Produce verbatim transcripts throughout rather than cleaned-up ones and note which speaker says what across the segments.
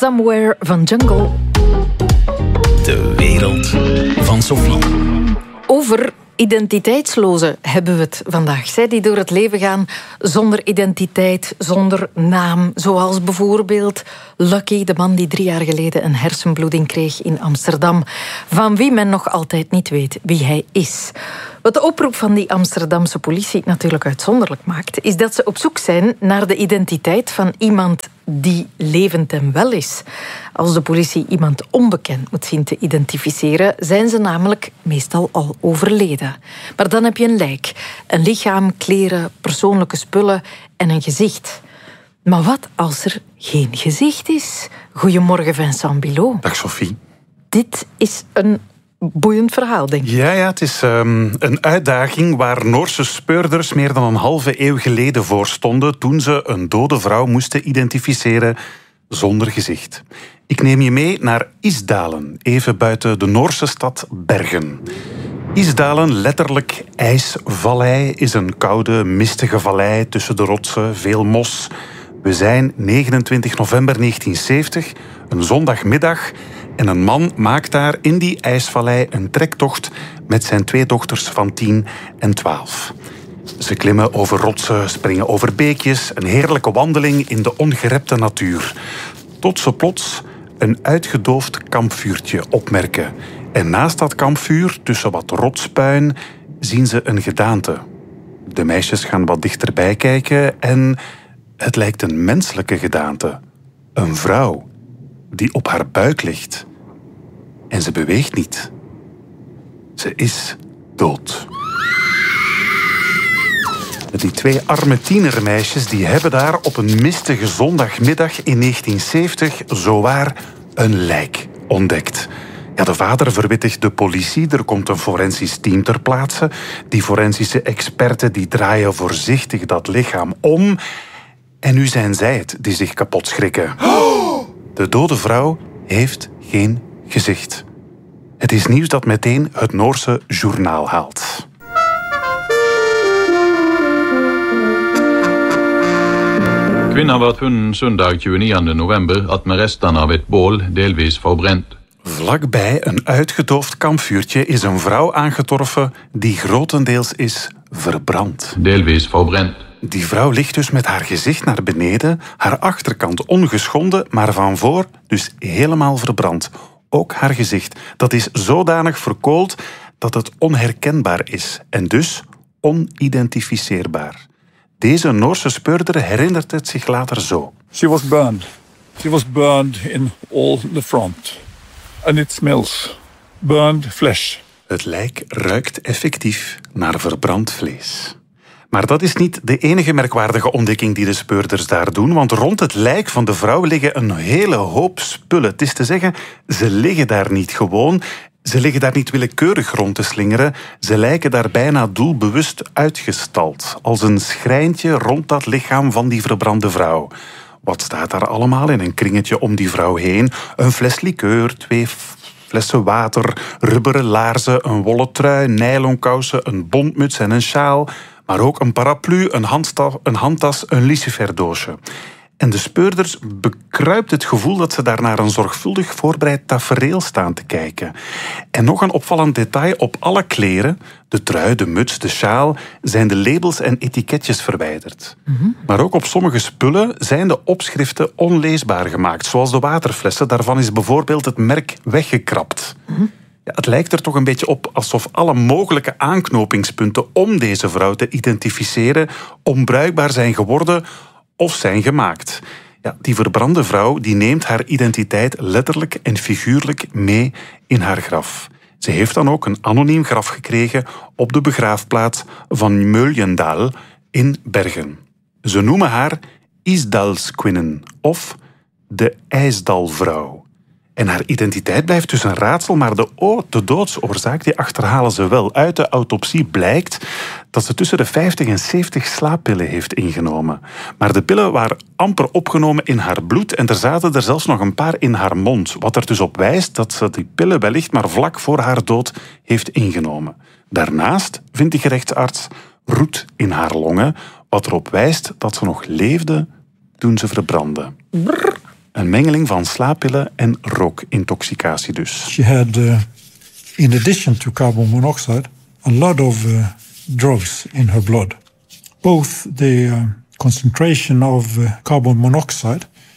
Speaker 1: Somewhere van Jungle.
Speaker 2: De wereld van Sophie.
Speaker 1: Over identiteitslozen hebben we het vandaag. Zij die door het leven gaan zonder identiteit, zonder naam. Zoals bijvoorbeeld Lucky, de man die drie jaar geleden een hersenbloeding kreeg in Amsterdam. Van wie men nog altijd niet weet wie hij is. Wat de oproep van die Amsterdamse politie natuurlijk uitzonderlijk maakt, is dat ze op zoek zijn naar de identiteit van iemand die levend en wel is. Als de politie iemand onbekend moet zien te identificeren, zijn ze namelijk meestal al overleden. Maar dan heb je een lijk, een lichaam, kleren, persoonlijke spullen en een gezicht. Maar wat als er geen gezicht is? Goedemorgen, Vincent Bilot.
Speaker 3: Dag Sophie.
Speaker 1: Dit is een boeiend verhaal, denk ik.
Speaker 3: Ja, ja, het is um, een uitdaging waar Noorse speurders meer dan een halve eeuw geleden voor stonden toen ze een dode vrouw moesten identificeren zonder gezicht. Ik neem je mee naar Isdalen, even buiten de Noorse stad Bergen. Isdalen, letterlijk ijsvallei, is een koude, mistige vallei tussen de rotsen, veel mos. We zijn negenentwintig november negentienzeventig, een zondagmiddag, en een man maakt daar in die ijsvallei een trektocht met zijn twee dochters van tien en twaalf. Ze klimmen over rotsen, springen over beekjes, een heerlijke wandeling in de ongerepte natuur. Tot ze plots een uitgedoofd kampvuurtje opmerken. En naast dat kampvuur, tussen wat rotspuin, zien ze een gedaante. De meisjes gaan wat dichterbij kijken en het lijkt een menselijke gedaante. Een vrouw die op haar buik ligt. En ze beweegt niet. Ze is dood. Die twee arme tienermeisjes die hebben daar op een mistige zondagmiddag in negentienzeventig zowaar een lijk ontdekt. Ja, de vader verwittigt de politie, er komt een forensisch team ter plaatse. Die forensische experten die draaien voorzichtig dat lichaam om. En nu zijn zij het die zich kapot schrikken. De dode vrouw heeft geen gezicht. Het is nieuws dat meteen het Noorse journaal haalt.
Speaker 4: Kvinna werd funnet søndag tjuenogende november at med restene av et bål delvis verbrent.
Speaker 3: Vlakbij een uitgedoofd kampvuurtje is een vrouw aangetroffen die grotendeels is verbrand.
Speaker 4: Delvis verbrent.
Speaker 3: Die vrouw ligt dus met haar gezicht naar beneden, haar achterkant ongeschonden, maar van voor dus helemaal verbrand. Ook haar gezicht. Dat is zodanig verkoold dat het onherkenbaar is en dus onidentificeerbaar. Deze Noorse speurder herinnert het zich later zo.
Speaker 5: She was burned. She was burned in all the front. And it smells. Burned flesh.
Speaker 3: Het lijk ruikt effectief naar verbrand vlees. Maar dat is niet de enige merkwaardige ontdekking die de speurders daar doen, want rond het lijk van de vrouw liggen een hele hoop spullen. Het is te zeggen, ze liggen daar niet gewoon, ze liggen daar niet willekeurig rond te slingeren, ze lijken daar bijna doelbewust uitgestald, als een schrijntje rond dat lichaam van die verbrande vrouw. Wat staat daar allemaal in een kringetje om die vrouw heen? Een fles likeur, twee flessen water, rubberen laarzen, een wollen trui, nylonkousen, een bontmuts en een sjaal, maar ook een paraplu, een, handstaf, een handtas, een luciferdoosje. En de speurders bekruipt het gevoel dat ze daar naar een zorgvuldig voorbereid tafereel staan te kijken. En nog een opvallend detail, op alle kleren, de trui, de muts, de sjaal, zijn de labels en etiketjes verwijderd. Mm-hmm. Maar ook op sommige spullen zijn de opschriften onleesbaar gemaakt, zoals de waterflessen. Daarvan is bijvoorbeeld het merk weggekrapt. Mm-hmm. Ja, het lijkt er toch een beetje op alsof alle mogelijke aanknopingspunten om deze vrouw te identificeren onbruikbaar zijn geworden of zijn gemaakt. Ja, die verbrande vrouw die neemt haar identiteit letterlijk en figuurlijk mee in haar graf. Ze heeft dan ook een anoniem graf gekregen op de begraafplaats van Möljendal in Bergen. Ze noemen haar Isdalskvinnen of de IJsdalvrouw. En haar identiteit blijft dus een raadsel, maar de, o- de doodsoorzaak die achterhalen ze wel. Uit de autopsie blijkt dat ze tussen de vijftig en zeventig slaappillen heeft ingenomen. Maar de pillen waren amper opgenomen in haar bloed en er zaten er zelfs nog een paar in haar mond. Wat er dus op wijst dat ze die pillen wellicht maar vlak voor haar dood heeft ingenomen. Daarnaast vindt de gerechtsarts roet in haar longen, wat erop wijst dat ze nog leefde toen ze verbrandde.
Speaker 1: Brrr.
Speaker 3: Een mengeling van slaappillen en rookintoxicatie dus.
Speaker 6: She had, uh, in addition to carbon monoxide, a lot of uh, drugs in her blood. Both the uh, concentration of uh, carbon monoxide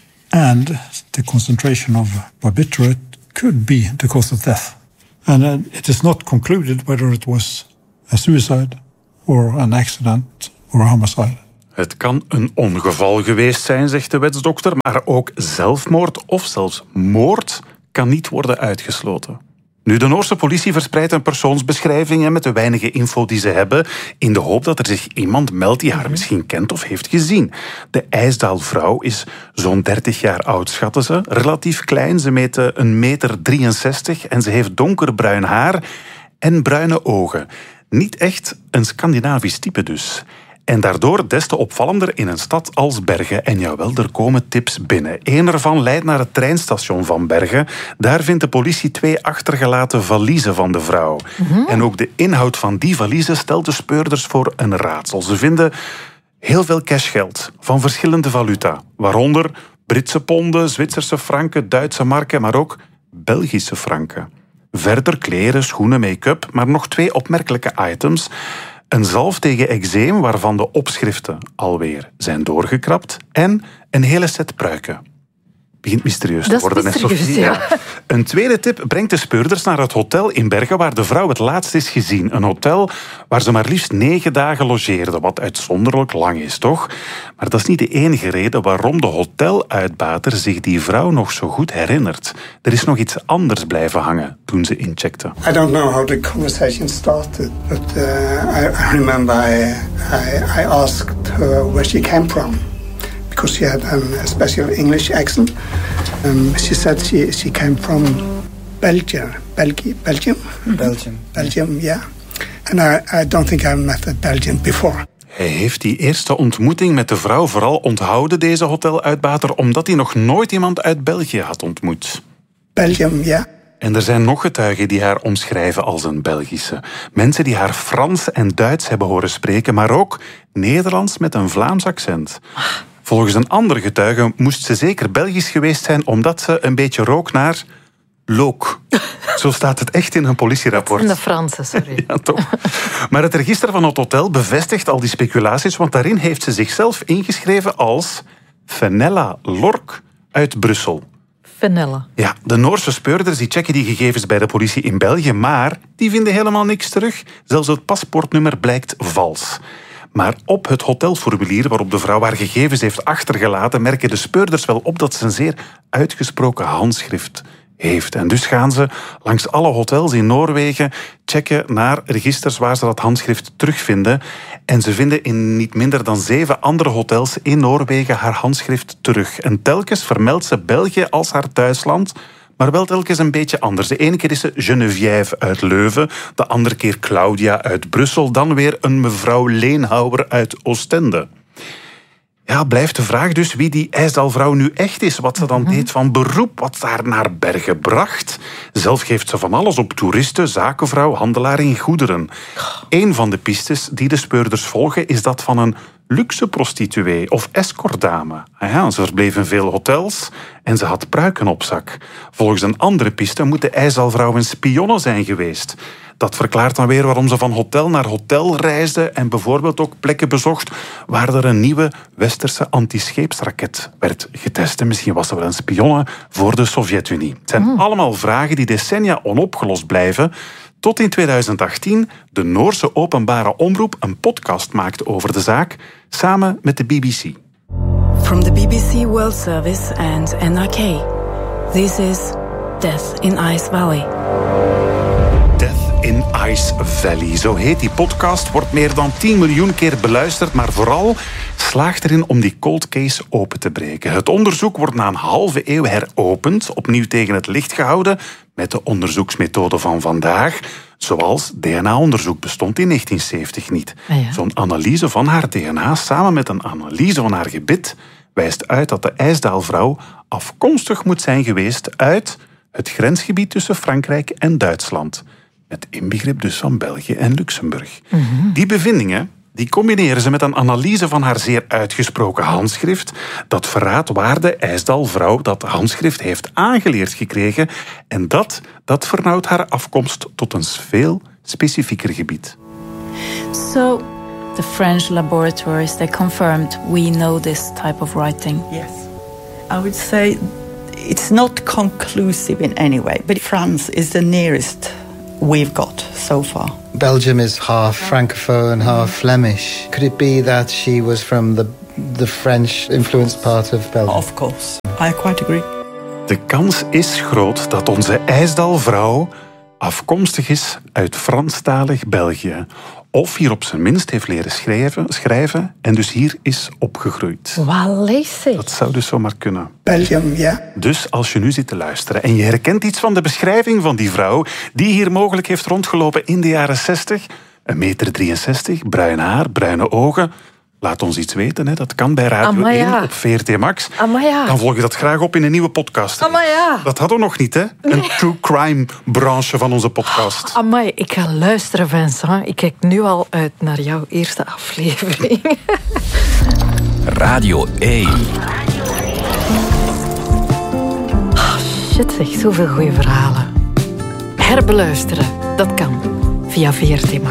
Speaker 6: and the concentration of barbiturate could be the cause of death. And uh, it is not concluded whether it was a suicide or an accident or a homicide.
Speaker 3: Het kan een ongeval geweest zijn, zegt de wetsdokter, maar ook zelfmoord of zelfs moord kan niet worden uitgesloten. Nu, de Noorse politie verspreidt een persoonsbeschrijving met de weinige info die ze hebben, in de hoop dat er zich iemand meldt die haar misschien kent of heeft gezien. De IJsdaalvrouw is zo'n dertig jaar oud, schatten ze. Relatief klein, ze meet een meter drieënzestig en ze heeft donkerbruin haar en bruine ogen. Niet echt een Scandinavisch type dus. En daardoor des te opvallender in een stad als Bergen. En jawel, er komen tips binnen. Eén ervan leidt naar het treinstation van Bergen. Daar vindt de politie twee achtergelaten valiezen van de vrouw. Mm-hmm. En ook de inhoud van die valiezen stelt de speurders voor een raadsel. Ze vinden heel veel cashgeld van verschillende valuta. Waaronder Britse ponden, Zwitserse franken, Duitse marken, maar ook Belgische franken. Verder kleren, schoenen, make-up, maar nog twee opmerkelijke items. Een zalf tegen eczeem waarvan de opschriften alweer zijn doorgekrapt en een hele set pruiken. Begint mysterieus te worden, hè, Sophie?
Speaker 1: Ja.
Speaker 3: Een tweede tip brengt de speurders naar het hotel in Bergen waar de vrouw het laatst is gezien. Een hotel waar ze maar liefst negen dagen logeerde, wat uitzonderlijk lang is, toch? Maar dat is niet de enige reden waarom de hoteluitbater zich die vrouw nog zo goed herinnert. Er is nog iets anders blijven hangen toen ze incheckte.
Speaker 7: I don't know how the conversation started, but uh, I, I remember I, I, I asked her where she came from. Because she had um, a special English accent. Um, she said she, she came from Belgium. Belgi- Belgium?
Speaker 8: Belgium.
Speaker 7: Belgium, yeah. And I, I don't think I've met a Belgian before.
Speaker 3: Hij heeft die eerste ontmoeting met de vrouw vooral onthouden, deze hoteluitbater, omdat hij nog nooit iemand uit België had ontmoet.
Speaker 7: Belgium, ja. Yeah.
Speaker 3: En er zijn nog getuigen die haar omschrijven als een Belgische. Mensen die haar Frans en Duits hebben horen spreken, maar ook Nederlands met een Vlaams accent. Volgens een andere getuige moest ze zeker Belgisch geweest zijn omdat ze een beetje rook naar look. Zo staat het echt in een politierapport.
Speaker 1: In de Franse, sorry.
Speaker 3: Ja, toch. Maar het register van het hotel bevestigt al die speculaties, want daarin heeft ze zichzelf ingeschreven als Fenella Lork uit Brussel.
Speaker 1: Fenella.
Speaker 3: Ja, de Noorse speurders die checken die gegevens bij de politie in België, maar die vinden helemaal niks terug. Zelfs het paspoortnummer blijkt vals. Maar op het hotelformulier waarop de vrouw haar gegevens heeft achtergelaten, merken de speurders wel op dat ze een zeer uitgesproken handschrift heeft. En dus gaan ze langs alle hotels in Noorwegen checken naar registers waar ze dat handschrift terugvinden. En ze vinden in niet minder dan zeven andere hotels in Noorwegen haar handschrift terug. En telkens vermeldt ze België als haar thuisland, maar wel telkens een beetje anders. De ene keer is ze Geneviève uit Leuven, de andere keer Claudia uit Brussel, dan weer een mevrouw Leenhouwer uit Oostende. Ja, blijft de vraag dus wie die IJsdaalvrouw nu echt is, wat ze dan deed van beroep, wat ze haar naar Bergen bracht. Zelf geeft ze van alles op: toeristen, zakenvrouw, handelaar in goederen. Een van de pistes die de speurders volgen is dat van een luxe prostituee of escortdame. Ja, ze verbleef in veel hotels en ze had pruiken op zak. Volgens een andere piste moet de IJsdaalvrouw een spionne zijn geweest. Dat verklaart dan weer waarom ze van hotel naar hotel reisde en bijvoorbeeld ook plekken bezocht waar er een nieuwe westerse antischeepsraket werd getest. En misschien was ze wel een spionne voor de Sovjet-Unie. Het zijn mm. allemaal vragen die decennia onopgelost blijven, tot in tweeduizend achttien de Noorse openbare omroep een podcast maakte over de zaak, samen met de B B C.
Speaker 9: From the B B C World Service and N R K, this is Death in Ice Valley.
Speaker 3: In Ice Valley. Zo heet die podcast, wordt meer dan tien miljoen keer beluisterd, maar vooral slaagt erin om die cold case open te breken. Het onderzoek wordt na een halve eeuw heropend, opnieuw tegen het licht gehouden, met de onderzoeksmethode van vandaag, zoals D N A-onderzoek bestond in negentien zeventig niet.
Speaker 1: Ah ja.
Speaker 3: Zo'n analyse van haar D N A samen met een analyse van haar gebit wijst uit dat de IJsdaalvrouw afkomstig moet zijn geweest uit het grensgebied tussen Frankrijk en Duitsland. Met inbegrip dus van België en Luxemburg. Mm-hmm. Die bevindingen Die combineren ze met een analyse van haar zeer uitgesproken handschrift. Dat verraadt waar de IJsdal-vrouw dat handschrift heeft aangeleerd gekregen. En dat, dat vernauwt haar afkomst tot een veel specifieker gebied.
Speaker 9: So, the French laboratories, they confirmed we know this type of writing.
Speaker 8: Yes. I would say it's not conclusive in any way, but France is the nearest we've got so far.
Speaker 10: Belgium is half Francophone, half Flemish. Could it be that she was from the, the French-influenced part of Belgium?
Speaker 8: Of course. I quite agree.
Speaker 3: De kans is groot dat onze IJsdal-vrouw afkomstig is uit Franstalig België. Of hier op zijn minst heeft leren schrijven, schrijven en dus hier is opgegroeid.
Speaker 1: Wallis.
Speaker 3: Dat zou dus zomaar kunnen.
Speaker 7: Belgium, ja.
Speaker 3: Dus als je nu zit te luisteren en je herkent iets van de beschrijving van die vrouw die hier mogelijk heeft rondgelopen in de jaren zestig, een meter drieënzestig, bruin haar, bruine ogen, laat ons iets weten. Hè. Dat kan bij Radio
Speaker 1: Amaya.
Speaker 3: één op V R T Max.
Speaker 1: Amaya.
Speaker 3: Dan volg je dat graag op in een nieuwe podcast.
Speaker 1: Amaya.
Speaker 3: Dat hadden we nog niet, hè? Een true crime branche van onze podcast.
Speaker 1: Amai, ik ga luisteren, Vincent. Ik kijk nu al uit naar jouw eerste aflevering.
Speaker 2: Radio één.
Speaker 1: Oh, shit, zeg, zoveel goede verhalen. Herbeluisteren, dat kan via V R T Max.